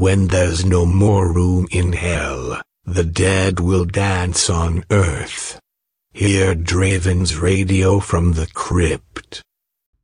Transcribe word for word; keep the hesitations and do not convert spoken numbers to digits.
When there's no more room in hell, the dead will dance on earth. Hear Draven's radio from the crypt.